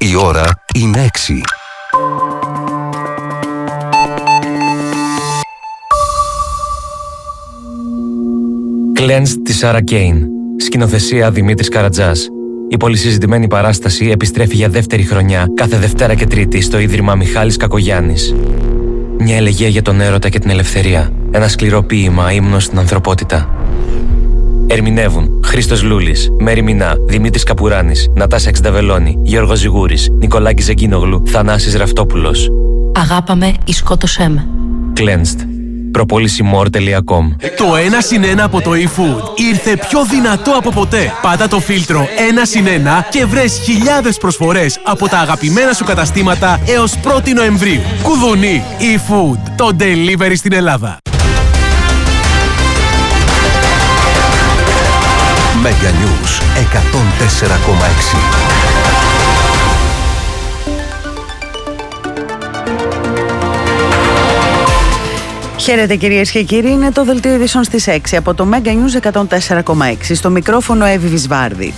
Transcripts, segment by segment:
Η ώρα είναι 6. Cleansed της Σάρα Κέιν. Σκηνοθεσία Δημήτρης Καρατζάς. Η πολυσυζητημένη παράσταση επιστρέφει για δεύτερη χρονιά κάθε Δευτέρα και Τρίτη στο Ίδρυμα Μιχάλης Κακογιάννης. Μια ελεγγύα για τον έρωτα και την ελευθερία. Ένα σκληρό ποίημα, ύμνος στην ανθρωπότητα. Ερμηνεύουν Χρήστος Λούλης, Μέρη Μινά, Δημήτρης Καπουράνης, Νατάσα Εξδαβελώνη, Γιώργος Ζιγούρης, Νικολάκης Ζεγκίνογλου, Θανάσης Ραφτόπουλος. Αγάπαμε ή σκότωσέ με. Cleansed. Προπόλησιμορ.com. Το 1+1 από το eFood ήρθε πιο δυνατό από ποτέ. Πάτα το φίλτρο 1+1 και βρες χιλιάδες προσφορές από τα αγαπημένα σου καταστήματα έως 1η Νοεμβρίου. Κουδουνί eFood, το delivery στην Ελλάδα. Mega News 104,6. Χαίρετε κυρίες και κύριοι, είναι το δελτίο ειδήσεων στις 6 από το Mega News 104,6. Στο μικρόφωνο Εύη Βυσβάρδη.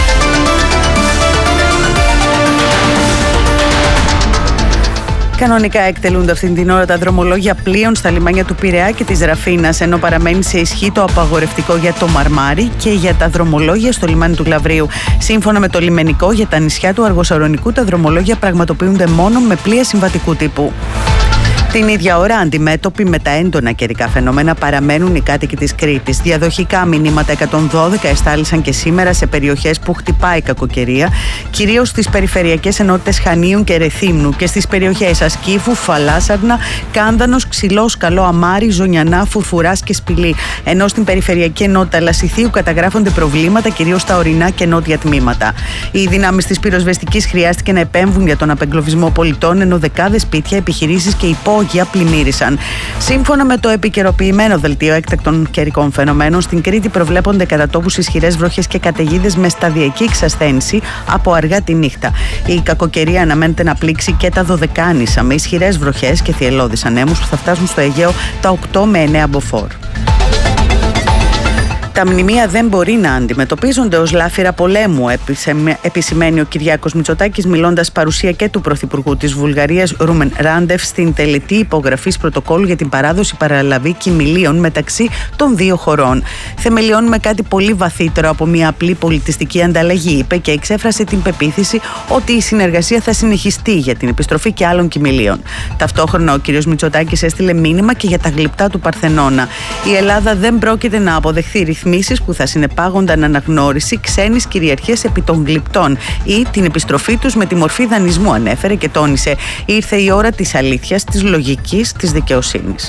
Κανονικά εκτελούνται αυτήν την ώρα τα δρομολόγια πλοίων στα λιμάνια του Πειραιά και της Ραφίνας, ενώ παραμένει σε ισχύ το απαγορευτικό για το Μαρμάρι και για τα δρομολόγια στο λιμάνι του Λαυρίου. Σύμφωνα με το λιμενικό, για τα νησιά του Αργοσαρονικού τα δρομολόγια πραγματοποιούνται μόνο με πλοία συμβατικού τύπου. Την ίδια ώρα, αντιμέτωποι με τα έντονα καιρικά φαινόμενα, παραμένουν οι κάτοικοι της Κρήτης. Διαδοχικά μηνύματα 112 εστάλησαν και σήμερα σε περιοχές που χτυπάει κακοκαιρία, κυρίως στις περιφερειακές ενότητες Χανίων και Ρεθύμνου και στις περιοχές Ασκήφου, Φαλάσσαρνα, Κάνδανος, Ξυλός, Καλό Αμάρι, Ζωνιανά, Φουρφουράς και Σπηλή. Ενώ στην περιφερειακή ενότητα Λασιθίου καταγράφονται προβλήματα κυρίως στα ορεινά και νότια τμήματα. Οι δυνάμεις της πυροσβεστικής χρειάστηκε να επέμβουν για τον απεγκλωβισμό πολιτών, ενώ δεκάδες σπίτια, επιχειρήσεις και υπόγεια πλημμύρισαν. Σύμφωνα με το επικαιροποιημένο δελτίο έκτακτων καιρικών φαινομένων, στην Κρήτη προβλέπονται κατά τόπους ισχυρές βροχές και καταιγίδες με σταδιακή εξασθένηση από αργά τη νύχτα. Η κακοκαιρία αναμένεται να πλήξει και τα Δωδεκάνησα με ισχυρές βροχές και θυελλώδεις ανέμους που θα φτάσουν στο Αιγαίο τα 8 με 9 μποφόρ. Τα μνημεία δεν μπορεί να αντιμετωπίζονται ως λάφυρα πολέμου, επισημαίνει ο Κυριάκος Μητσοτάκης, μιλώντας παρουσία και του Πρωθυπουργού της Βουλγαρίας Ρούμεν Ράντεφ στην τελετή υπογραφής πρωτοκόλλου για την παράδοση παραλαβή κοιμηλίων μεταξύ των δύο χωρών. Θεμελιώνουμε κάτι πολύ βαθύτερο από μια απλή πολιτιστική ανταλλαγή, είπε, και εξέφρασε την πεποίθηση ότι η συνεργασία θα συνεχιστεί για την επιστροφή και άλλων κοιμηλίων. Ταυτόχρονα ο κ. Μητσοτάκης έστειλε μήνυμα και για τα γλυπτά του Παρθενώνα. Η Ελλάδα δεν πρόκειται να αποδεχθεί ρυθμίσεις που θα συνεπάγονταν αναγνώριση ξένης κυριαρχίας επί των γλυπτών ή την επιστροφή τους με τη μορφή δανεισμού, ανέφερε και τόνισε. Ήρθε η ώρα της αλήθειας, της λογικής, της δικαιοσύνης.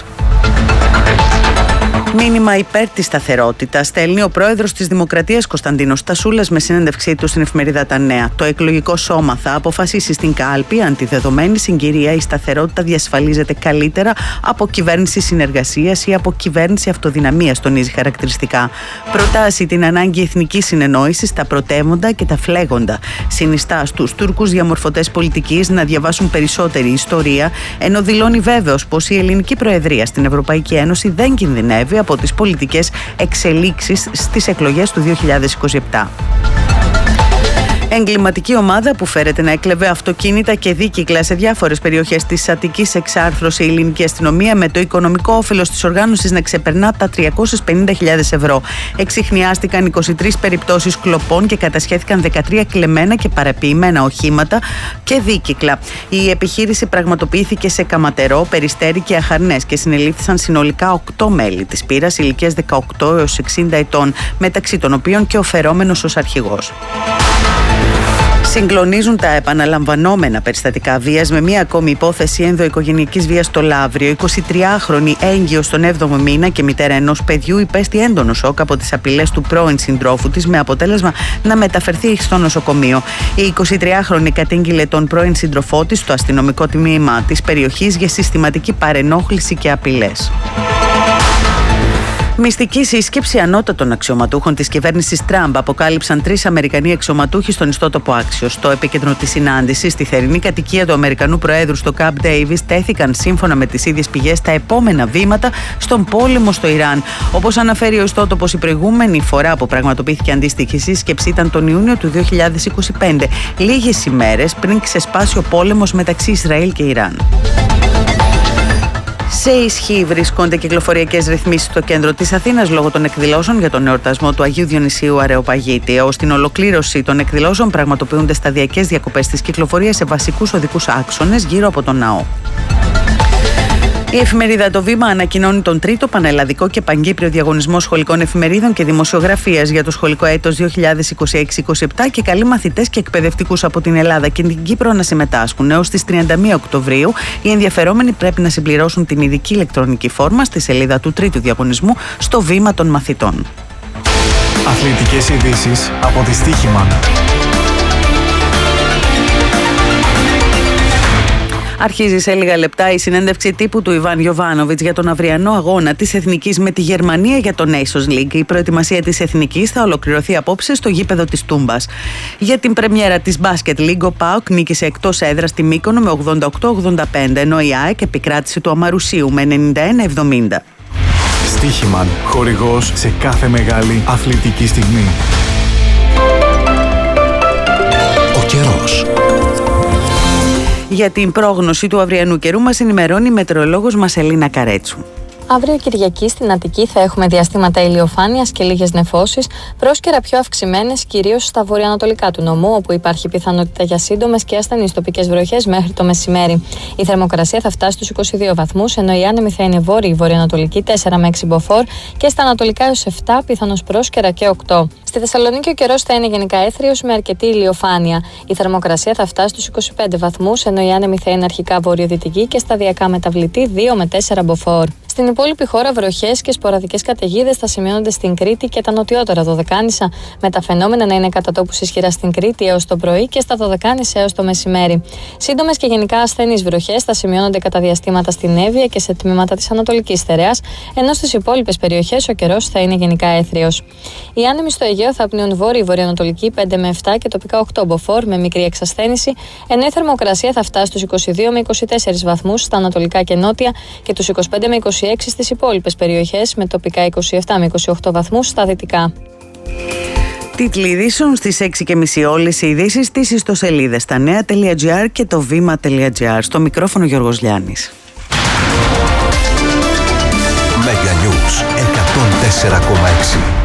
Μήνυμα υπέρ της σταθερότητας στέλνει ο πρόεδρος της Δημοκρατίας Κωνσταντίνος Τασούλας με συνέντευξή του στην εφημερίδα Τα Νέα. Το εκλογικό σώμα θα αποφασίσει στην κάλπη αν τη δεδομένη συγκυρία η σταθερότητα διασφαλίζεται καλύτερα από κυβέρνηση συνεργασίας ή από κυβέρνηση αυτοδυναμίας, τονίζει χαρακτηριστικά. Προτάσει την ανάγκη εθνικής συνεννόησης στα πρωτεύοντα και τα φλέγοντα. Συνιστά στους Τούρκους διαμορφωτές πολιτικής να διαβάσουν περισσότερη ιστορία, ενώ δηλώνει βέβαιος πως η ελληνική προεδρία στην Ευρωπαϊκή Ένωση δεν κινδυνεύει από τις πολιτικές εξελίξεις στις εκλογές του 2027. Εγκληματική ομάδα που φέρεται να έκλεβε αυτοκίνητα και δίκυκλα σε διάφορες περιοχές της Αττικής εξάρθρωσε η ελληνική αστυνομία με το οικονομικό όφελος της οργάνωσης να ξεπερνά τα 350.000 ευρώ. Εξιχνιάστηκαν 23 περιπτώσεις κλοπών και κατασχέθηκαν 13 κλεμμένα και παραποιημένα οχήματα και δίκυκλα. Η επιχείρηση πραγματοποιήθηκε σε Καματερό, Περιστέρι και Αχαρνές και συνελήφθησαν συνολικά 8 μέλη της πύρας ηλικίας 18 έως 60 ετών, μεταξύ των οποίων και ο φερόμενος ως αρχηγός. Συγκλονίζουν τα επαναλαμβανόμενα περιστατικά βίας με μία ακόμη υπόθεση ενδοοικογενειακής βίας στο Λαύριο. 23χρονη έγκυος στον 7ο μήνα και μητέρα ενός παιδιού υπέστη έντονο σοκ από τις απειλές του πρώην συντρόφου της, με αποτέλεσμα να μεταφερθεί στο νοσοκομείο. Η 23χρονη κατήγγειλε τον πρώην σύντροφό της στο αστυνομικό τμήμα της περιοχής για συστηματική παρενόχληση και απειλές. Μυστική σύσκεψη ανώτατων αξιωματούχων της κυβέρνησης Τραμπ αποκάλυψαν 3 Αμερικανοί αξιωματούχοι στον ιστότοπο Axios. Στο επίκεντρο της συνάντησης, στη θερινή κατοικία του Αμερικανού Προέδρου στο Camp Davis, τέθηκαν σύμφωνα με τις ίδιες πηγές τα επόμενα βήματα στον πόλεμο στο Ιράν. Όπως αναφέρει ο ιστότοπος, η προηγούμενη φορά που πραγματοποιήθηκε αντίστοιχη σύσκεψη ήταν τον Ιούνιο του 2025, λίγες ημέρες πριν ξεσπάσει ο πόλεμος μεταξύ Ισραήλ και Ιράν. Σε ισχύ βρίσκονται κυκλοφοριακές ρυθμίσεις στο κέντρο της Αθήνας λόγω των εκδηλώσεων για τον εορτασμό του Αγίου Διονυσίου Αρεοπαγίτη. Ως την ολοκλήρωση των εκδηλώσεων πραγματοποιούνται σταδιακές διακοπές της κυκλοφορίας σε βασικούς οδικούς άξονες γύρω από τον ναό. Η εφημερίδα Το Βήμα ανακοινώνει τον τρίτο πανελλαδικό και παγκύπριο διαγωνισμό σχολικών εφημερίδων και δημοσιογραφίας για το σχολικό έτος 2026-27 και καλεί μαθητές και εκπαιδευτικούς από την Ελλάδα και την Κύπρο να συμμετάσχουν. Έως τις 31 Οκτωβρίου οι ενδιαφερόμενοι πρέπει να συμπληρώσουν την ειδική ηλεκτρονική φόρμα στη σελίδα του τρίτου διαγωνισμού στο Βήμα των Μαθητών. Αθλητικές ειδήσεις από τη Στοίχημαν. Αρχίζει σε λίγα λεπτά η συνέντευξη τύπου του Ιβάν Γιοβάνοβιτς για τον αυριανό αγώνα της Εθνικής με τη Γερμανία για το Nations League. Η προετοιμασία της Εθνικής θα ολοκληρωθεί απόψε στο γήπεδο της Τούμπας. Για την πρεμιέρα της Basket League, ο ΠΑΟΚ νίκησε εκτός έδρας τη Μύκονο με 88-85, ενώ η ΑΕΚ επικράτησε του Αμαρουσίου με 91-70. Στοίχημαν, χορηγός σε κάθε μεγάλη αθλητική στιγμή. Ο καιρός. Για την πρόγνωση του αυριανού καιρού μας ενημερώνει η μετεωρολόγος Μασελίνα Καρέτσου. Αύριο Κυριακή στην Αττική θα έχουμε διαστήματα ηλιοφάνειας και λίγες νεφώσεις, πρόσκαιρα πιο αυξημένες κυρίως στα βορειοανατολικά του νομού, όπου υπάρχει πιθανότητα για σύντομες και ασθενείς τοπικές βροχές μέχρι το μεσημέρι. Η θερμοκρασία θα φτάσει στους 22 βαθμούς, ενώ η άνεμη θα είναι βόρειο-βορειοανατολική 4 με 6 μποφόρ και στα ανατολικά έως 7, πιθανώς πρόσκαιρα και 8. Στη Θεσσαλονίκη ο καιρός θα είναι γενικά έθριος με αρκετή ηλιοφάνεια. Η θερμοκρασία θα φτάσει στους 25 βαθμούς, ενώ η άνεμη θα είναι αρχικά βορειοδυτική και σταδιακά μεταβλητή 2 με 4 μποφόρ. Στην υπόλοιπη χώρα, βροχές και σποραδικές καταιγίδες θα σημειώνονται στην Κρήτη και τα νοτιότερα Δωδεκάνησα, με τα φαινόμενα να είναι κατά τόπους ισχυρά στην Κρήτη έως το πρωί και στα Δωδεκάνησα έως το μεσημέρι. Σύντομες και γενικά ασθενείς βροχές θα σημειώνονται κατά διαστήματα στην Εύβοια και σε τμήματα της Ανατολικής Στερεάς, ενώ στις υπόλοιπες περιοχές ο καιρός θα είναι γενικά έθριος. Οι άνεμοι στο Αιγαίο θα πνέουν βόρειο-βορειοανατολική 5 με 7 και τοπικά 8 μποφόρ με μικρή εξασθένηση, ενώ η θερμοκρασία θα φτάσει στους 22 με 24 βαθμούς στα ανατολικά και νότια και τους 25 με 26 στις υπόλοιπες περιοχές, με τοπικά 27 με 28 βαθμούς στα δυτικά. Τίτλοι ειδήσεων στις 6:30 όλες οι ειδήσεις στις ιστοσελίδες stanea.gr και το vima.gr. Στο μικρόφωνο Γιώργος Λιάννης. Mega News 104,6.